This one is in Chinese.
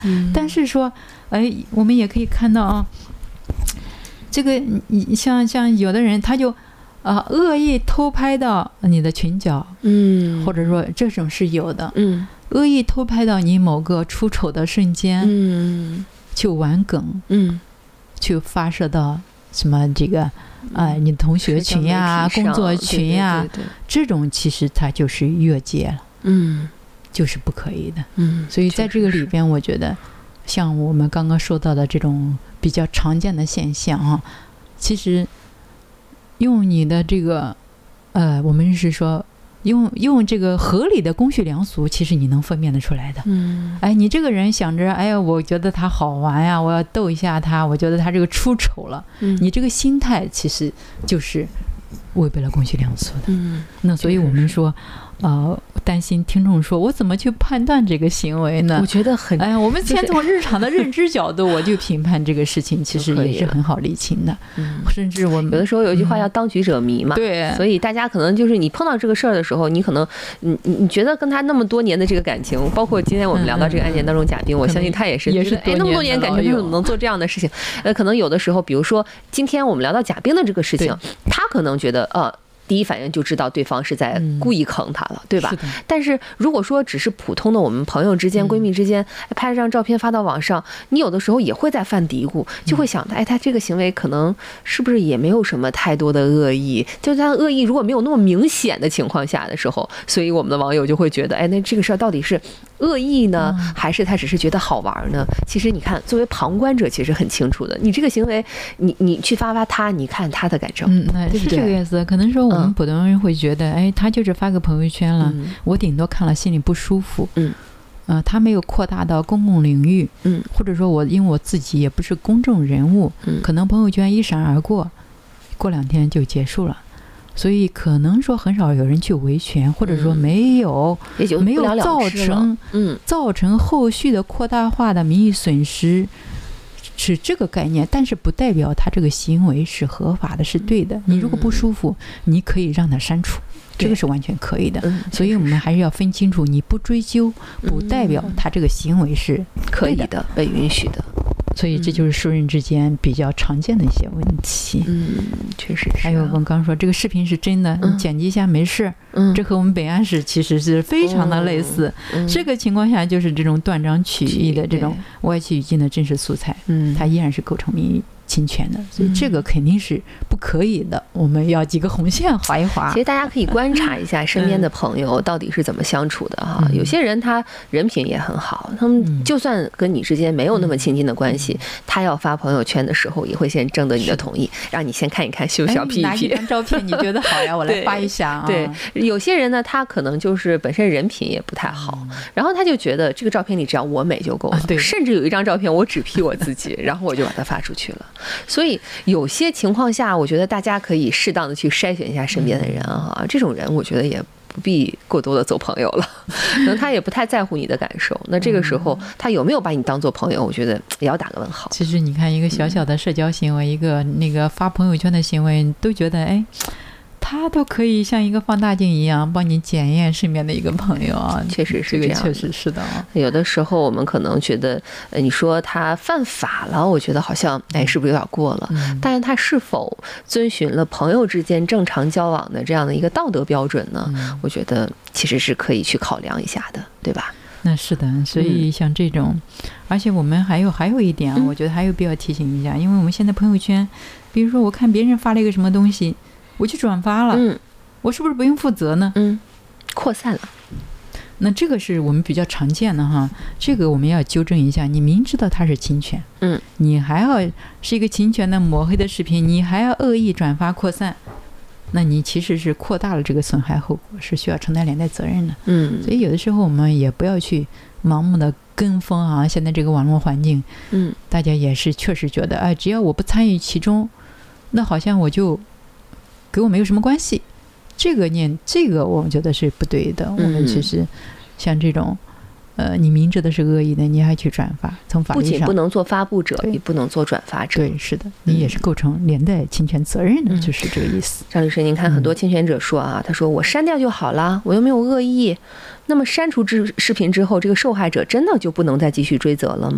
但是说，我们也可以看到啊，这个像有的人他就恶意偷拍到你的裙角，或者说这种是有的，恶意偷拍到你某个出丑的瞬间，去玩梗，去发射到什么这个你同学群呀、工作群呀，这种其实它就是越界了，就是不可以的。所以在这个里边，我觉得像我们刚刚说到的这种比较常见的现象啊，其实用你的这个我们是说用这个合理的公序良俗，其实你能分辨得出来的。你这个人想着，我觉得他好玩呀，我要逗一下他，我觉得他这个出丑了，你这个心态其实就是违背了公序良俗的。那所以我们说担心听众说我怎么去判断这个行为呢？ 我觉得我们先从日常的认知角度，我就评判这个事情，其实也是很好理清的。甚至我们有的时候有一句话叫当局者迷嘛， 对， 所以大家可能就是你碰到这个事儿的时候，你可能你觉得跟他那么多年的这个感情，包括今天我们聊到这个案件当中贾冰，我相信他也是那么多年感情，他怎么能做这样的事情？可能有的时候，比如说今天我们聊到贾冰的这个事情，他可能觉得第一反应就知道对方是在故意坑他了，对吧？但是如果说只是普通的我们朋友之间、闺蜜之间拍了张照片发到网上，你有的时候也会在犯嘀咕，就会想他这个行为可能是不是也没有什么太多的恶意？就是他恶意如果没有那么明显的情况下的时候，所以我们的网友就会觉得，那这个事儿到底是恶意呢，还是他只是觉得好玩呢？其实你看，作为旁观者，其实很清楚的，你这个行为，你去发他，你看他的感受， 那是这个意思。可能说我们普通人会觉得，他就是发个朋友圈了，我顶多看了心里不舒服，他没有扩大到公共领域，或者说因为我自己也不是公众人物，可能朋友圈一闪而过，过2天就结束了。所以可能说很少有人去维权，或者说没有造成后续的扩大化的民意损失，是这个概念。但是不代表他这个行为是合法的，是对的。你如果不舒服，你可以让他删除，这个是完全可以的。所以我们还是要分清楚，你不追究不代表他这个行为是可以的，被允许的。 所以这就是熟人之间比较常见的一些问题。 确实是。 还有我们刚说这个视频是真的，你剪辑一下没事。这和我们北安市其实是非常的类似。这个情况下就是这种断章取义的这种歪曲语境的真实素材，它依然是构成民意侵权的，所以这个肯定是不可以的。我们要几个红线划一划。 其实大家可以观察一下身边的朋友到底是怎么相处的哈。有些人他人品也很好，他们就算跟你之间没有那么亲近的关系，他要发朋友圈的时候也会先征得你的同意，让你先看一看，需不需要批一批。 拿一张照片你觉得好呀，我来发一下。 对，有些人呢，他可能就是本身人品也不太好，然后他就觉得这个照片里只要我美就够了，甚至有一张照片我只批我自己，然后我就把它发出去了。所以有些情况下，我觉得大家可以适当的去筛选一下身边的人啊，这种人我觉得也不必过多的做朋友了，可能他也不太在乎你的感受。那这个时候他有没有把你当做朋友，我觉得也要打个问号。 其实你看一个小小的社交行为，一个那个发朋友圈的行为，都觉得他都可以像一个放大镜一样帮你检验身边的一个朋友啊。 确实是这样， 确实是的。 有的时候我们可能觉得你说他犯法了，我觉得好像是不是有点过了，但是他是否遵循了朋友之间正常交往的这样的一个道德标准呢？我觉得其实是可以去考量一下的，对吧？ 那是的。所以像这种而且我们还有一点我觉得还有必要提醒一下，因为我们现在朋友圈，比如说我看别人发了一个什么东西，我去转发了，我是不是不用负责呢？ 扩散了。 那这个是我们比较常见的哈，这个我们要纠正一下。你明知道它是侵权，你还要是一个侵权的抹黑的视频，你还要恶意转发扩散，那你其实是扩大了这个损害后果，是需要承担连带责任的。所以有的时候我们也不要去盲目的跟风啊。现在这个网络环境，大家也是确实觉得，只要我不参与其中，那好像我就给我没有什么关系。这个我们觉得是不对的。我们其实像这种你明知道是恶意的，你还去转发，从法律上不仅不能做发布者，也不能做转发者。 对，是的，你也是构成连带侵权责任的，就是这个意思。 张律师，您看很多侵权者说他说我删掉就好了，我又没有恶意，那么删除视频之后，这个受害者真的就不能再继续追责了吗？